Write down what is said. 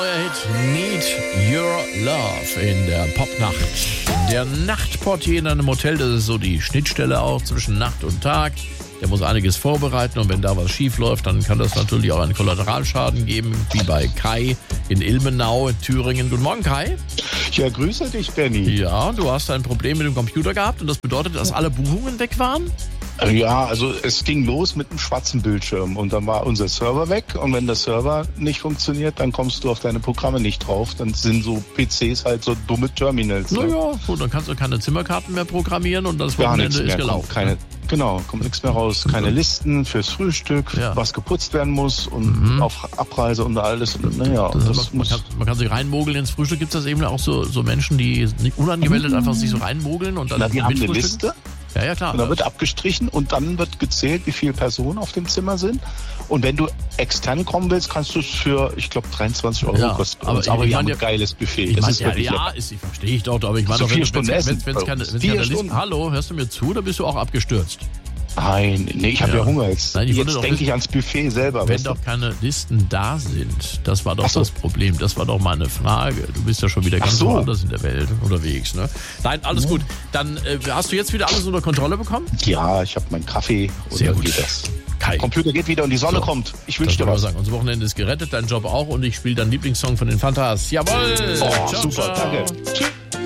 Euer Hit Need Your Love in der Popnacht. Der Nachtportier in einem Hotel, das ist so die Schnittstelle auch zwischen Nacht und Tag. Der muss einiges vorbereiten und wenn da was schief läuft, dann kann das natürlich auch einen Kollateralschaden geben, wie bei Kai in Ilmenau in Thüringen. Guten Morgen, Kai. Ja, grüße dich, Benny. Ja, du hast ein Problem mit dem Computer gehabt und das bedeutet, dass alle Buchungen weg waren? Ja, also es ging los mit einem schwarzen Bildschirm und dann war unser Server weg und wenn der Server nicht funktioniert, dann kommst du auf deine Programme nicht drauf. Dann sind so PCs halt so dumme Terminals. Naja, gut, dann kannst du keine Zimmerkarten mehr programmieren und das Wochenende ist gelaufen. Kommt nichts mehr raus. Keine Listen fürs Frühstück, was geputzt werden muss und auf Abreise und alles. Und, man kann sich reinmogeln ins Frühstück. Gibt es das eben auch so Menschen, die nicht unangemeldet einfach sich so reinmogeln und dann die haben eine Liste. Ja, klar. Und dann wird abgestrichen und dann wird gezählt, wie viele Personen auf dem Zimmer sind. Und wenn du extern kommen willst, kannst du es für, ich glaube, 23 Euro kosten. Aber wir haben ein geiles Buffet. Das verstehe ich doch. Aber ich meine, so 4 Stunden wenn es keine Liste. Hallo, hörst du mir zu oder bist du auch abgestürzt? Nein, ich habe ja Hunger jetzt. Nein, jetzt denke ich ans Buffet selber. Wenn doch keine Listen da sind, das war doch das Problem. Das war doch meine Frage. Du bist ja schon wieder ganz woanders in der Welt unterwegs. Ne? Nein, alles gut. Dann hast du jetzt wieder alles unter Kontrolle bekommen? Ja, ich habe meinen Kaffee. Sehr gut. Kai. Computer geht wieder und die Sonne kommt. Ich wünsche dir was. Sagen. Unser Wochenende ist gerettet, dein Job auch und ich spiele deinen Lieblingssong von den Fantas. Jawohl! Ciao, super, danke. Tschüss.